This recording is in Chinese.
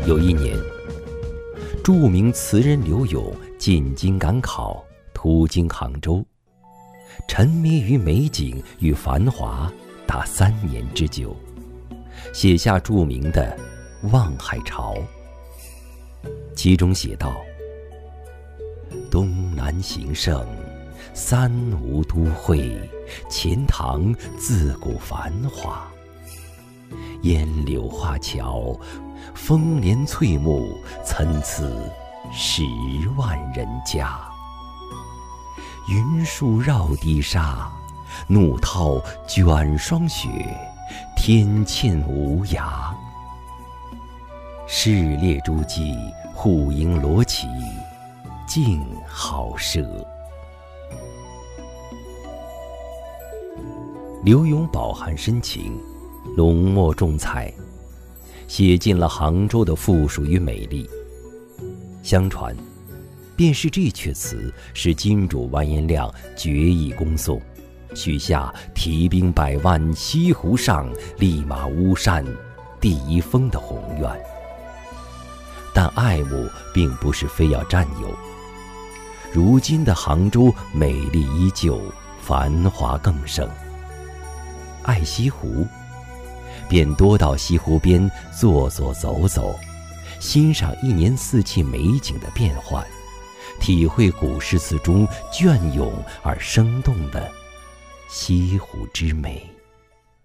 有一年，著名词人刘永进京赶考，途经杭州，沉迷于美景与繁华达3年之久，写下著名的《望海潮》。其中写道：东南形胜，三吴都会，钱塘自古繁华。烟柳画桥，风帘翠幕，参差10万人家。云树绕堤沙，怒涛卷霜雪，天堑无涯。市列诸暨，户盈罗绮，竞好奢。刘永饱含深情，浓墨重彩，写尽了杭州的富庶与美丽。相传，便是这阙词使金主完颜亮决意攻宋，许下提兵100万西湖上，立马巫山第1峰的宏愿。但爱慕并不是非要占有。如今的杭州美丽依旧，繁华更盛。爱西湖，便多到西湖边坐坐走走，欣赏一年4季美景的变换，体会古诗词中隽永而生动的西湖之美。